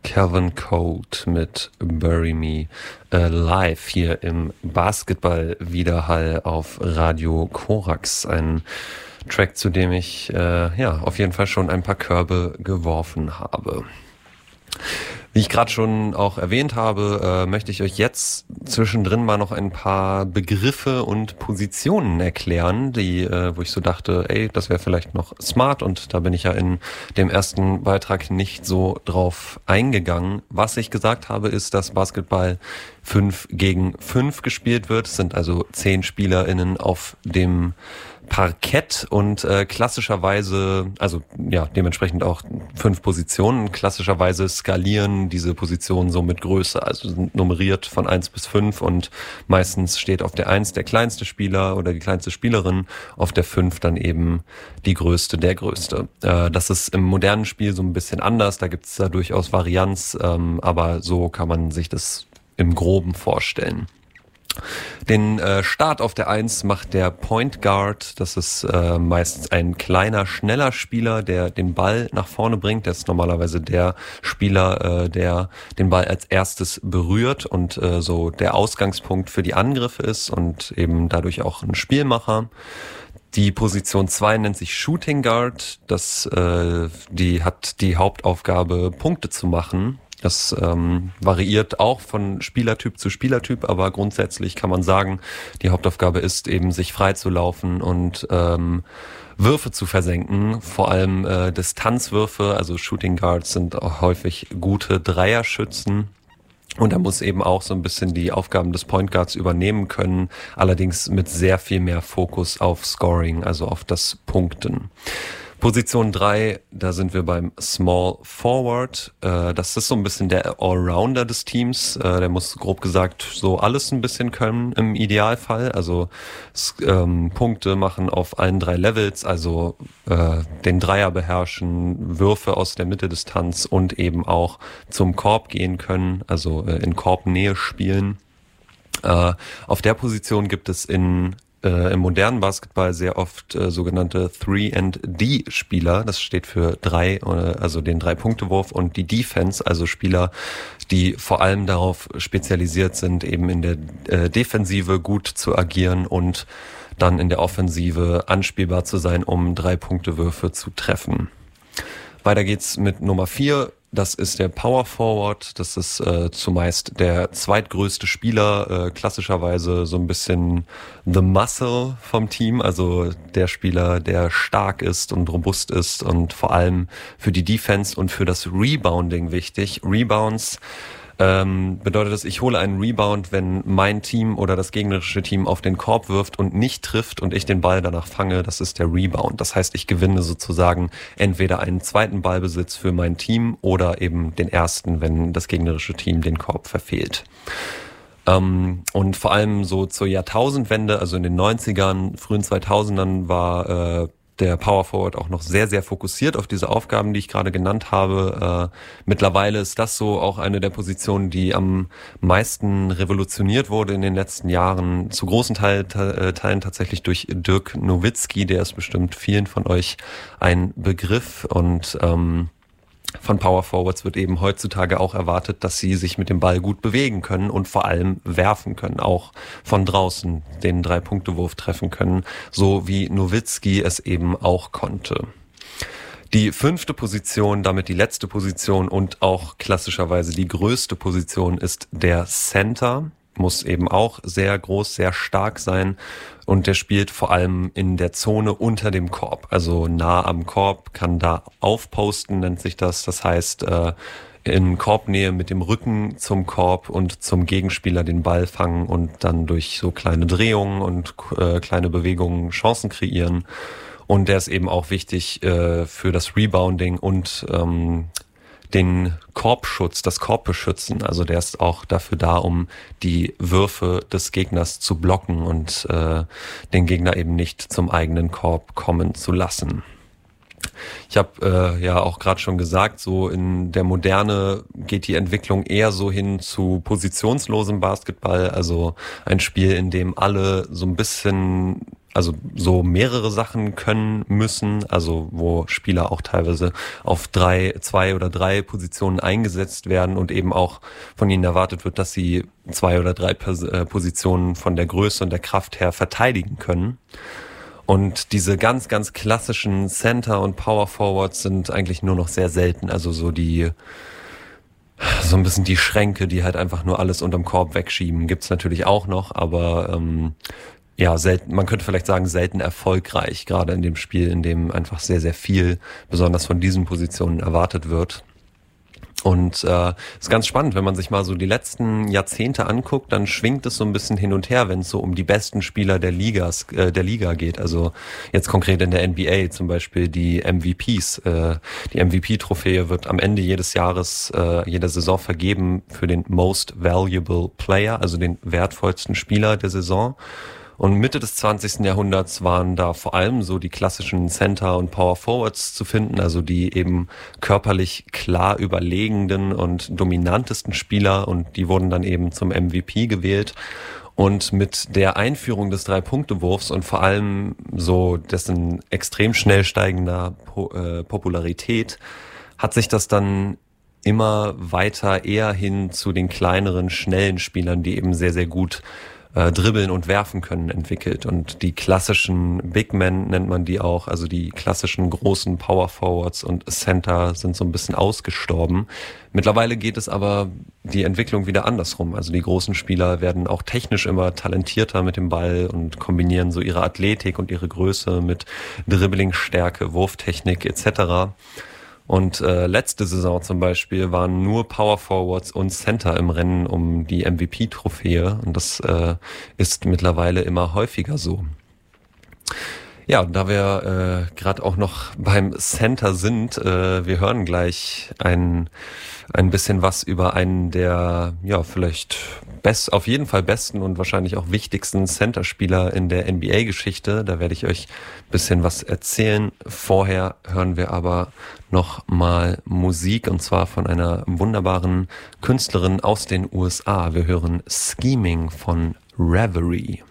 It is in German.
Calvin Code mit Bury Me Alive hier im Basketball-Widerhall auf Radio Korax. Ein Track, zu dem ich auf jeden Fall schon ein paar Körbe geworfen habe. Wie ich gerade schon auch erwähnt habe, möchte ich euch jetzt zwischendrin mal noch ein paar Begriffe und Positionen erklären, wo ich so dachte, das wäre vielleicht noch smart, und da bin ich ja in dem ersten Beitrag nicht so drauf eingegangen. Was ich gesagt habe, ist, dass Basketball 5 gegen 5 gespielt wird. Es sind also 10 SpielerInnen auf dem Parkett und klassischerweise, also ja, dementsprechend auch 5 Positionen. Klassischerweise skalieren diese Positionen so mit Größe, also sind nummeriert von 1 bis 5, und meistens steht auf der 1 der kleinste Spieler oder die kleinste Spielerin, auf der 5 dann eben die größte, der größte. Das ist im modernen Spiel so ein bisschen anders, da gibt es da durchaus Varianz, aber so kann man sich das im Groben vorstellen. Den Start auf der 1 macht der Point Guard. Das ist meistens ein kleiner, schneller Spieler, der den Ball nach vorne bringt. Der ist normalerweise der Spieler, der den Ball als erstes berührt und so der Ausgangspunkt für die Angriffe ist und eben dadurch auch ein Spielmacher. Die Position 2 nennt sich Shooting Guard. Die hat die Hauptaufgabe, Punkte zu machen. Das variiert auch von Spielertyp zu Spielertyp, aber grundsätzlich kann man sagen, die Hauptaufgabe ist eben, sich frei zu laufen und Würfe zu versenken, vor allem Distanzwürfe. Also Shooting Guards sind auch häufig gute Dreierschützen. Und er muss eben auch so ein bisschen die Aufgaben des Point Guards übernehmen können, allerdings mit sehr viel mehr Fokus auf Scoring, also auf das Punkten. Position 3, da sind wir beim Small Forward. Das ist so ein bisschen der Allrounder des Teams. Der muss grob gesagt so alles ein bisschen können im Idealfall. Also Punkte machen auf allen 3 Levels, also den Dreier beherrschen, Würfe aus der Mitteldistanz und eben auch zum Korb gehen können, also in Korbnähe spielen. Auf der Position gibt es im modernen Basketball sehr oft sogenannte 3&D-Spieler. Das steht für 3, also den 3-Punkte-Wurf, und die Defense, also Spieler, die vor allem darauf spezialisiert sind, eben in der Defensive gut zu agieren und dann in der Offensive anspielbar zu sein, um 3-Punkte-Würfe zu treffen. Weiter geht's mit Nummer 4. Das ist der Power Forward. Das ist zumeist der zweitgrößte Spieler, klassischerweise so ein bisschen the muscle vom Team, also der Spieler, der stark ist und robust ist und vor allem für die Defense und für das Rebounding wichtig. Rebounds bedeutet das, ich hole einen Rebound, wenn mein Team oder das gegnerische Team auf den Korb wirft und nicht trifft und ich den Ball danach fange. Das ist der Rebound. Das heißt, ich gewinne sozusagen entweder einen zweiten Ballbesitz für mein Team oder eben den ersten, wenn das gegnerische Team den Korb verfehlt. Und vor allem so zur Jahrtausendwende, also in den 90ern, frühen 2000ern war der Power Forward auch noch sehr, sehr fokussiert auf diese Aufgaben, die ich gerade genannt habe. Mittlerweile ist das so auch eine der Positionen, die am meisten revolutioniert wurde in den letzten Jahren. Zu großen Teilen tatsächlich durch Dirk Nowitzki, der ist bestimmt vielen von euch ein Begriff, und von Power Forwards wird eben heutzutage auch erwartet, dass sie sich mit dem Ball gut bewegen können und vor allem werfen können, auch von draußen den 3-Punkte-Wurf treffen können, so wie Nowitzki es eben auch konnte. Die 5. Position, damit die letzte Position und auch klassischerweise die größte Position, ist der Center. Muss eben auch sehr groß, sehr stark sein, und der spielt vor allem in der Zone unter dem Korb, also nah am Korb, kann da aufposten, nennt sich das. Das heißt, in Korbnähe mit dem Rücken zum Korb und zum Gegenspieler den Ball fangen und dann durch so kleine Drehungen und kleine Bewegungen Chancen kreieren. Und der ist eben auch wichtig für das Rebounding und den Korbschutz, das Korbbeschützen. Also der ist auch dafür da, um die Würfe des Gegners zu blocken und den Gegner eben nicht zum eigenen Korb kommen zu lassen. Ich habe ja auch gerade schon gesagt, so in der Moderne geht die Entwicklung eher so hin zu positionslosem Basketball, also ein Spiel, in dem alle so ein bisschen also so mehrere Sachen können müssen, also wo Spieler auch teilweise auf 2 oder 3 Positionen eingesetzt werden und eben auch von ihnen erwartet wird, dass sie 2 oder 3 Positionen von der Größe und der Kraft her verteidigen können. Und diese ganz, ganz klassischen Center- und Power-Forwards sind eigentlich nur noch sehr selten. Also so ein bisschen die Schränke, die halt einfach nur alles unterm Korb wegschieben, gibt's natürlich auch noch, aber ja, selten, man könnte vielleicht sagen, selten erfolgreich, gerade in dem Spiel, in dem einfach sehr, sehr viel, besonders von diesen Positionen erwartet wird. Und ist ganz spannend, wenn man sich mal so die letzten Jahrzehnte anguckt, dann schwingt es so ein bisschen hin und her, wenn es so um die besten Spieler der Liga geht. Also jetzt konkret in der NBA zum Beispiel die MVPs. Die MVP-Trophäe wird am Ende jedes Jahres, jeder Saison vergeben für den Most Valuable Player, also den wertvollsten Spieler der Saison. Und Mitte des 20. Jahrhunderts waren da vor allem so die klassischen Center- und Power-Forwards zu finden, also die eben körperlich klar überlegenden und dominantesten Spieler, und die wurden dann eben zum MVP gewählt. Und mit der Einführung des Drei-Punkte-Wurfs und vor allem so dessen extrem schnell steigender Popularität hat sich das dann immer weiter eher hin zu den kleineren, schnellen Spielern, die eben sehr, sehr gut dribbeln und werfen können, entwickelt. Und die klassischen Big Men nennt man die auch, also die klassischen großen Power Forwards und Center sind so ein bisschen ausgestorben. Mittlerweile geht es aber die Entwicklung wieder andersrum. Also die großen Spieler werden auch technisch immer talentierter mit dem Ball und kombinieren so ihre Athletik und ihre Größe mit Dribblingstärke, Wurftechnik etc. Und letzte Saison zum Beispiel waren nur Power Forwards und Center im Rennen um die MVP-Trophäe. Und das ist mittlerweile immer häufiger so. Ja, und da wir gerade auch noch beim Center sind, wir hören gleich ein bisschen was über einen der, ja, vielleicht auf jeden Fall besten und wahrscheinlich auch wichtigsten Center-Spieler in der NBA-Geschichte. Da werde ich euch ein bisschen was erzählen. Vorher hören wir aber noch mal Musik, und zwar von einer wunderbaren Künstlerin aus den USA. Wir hören Scheming von Reverie.